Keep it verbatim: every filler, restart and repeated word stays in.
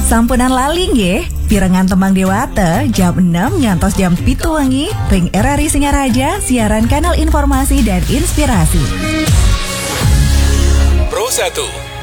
Sampunan lali nggih, pirengan tembang Dewata jam enam ngantos jam pitu wengi ring R R I Singaraja siaran kanal informasi dan inspirasi. Pro satu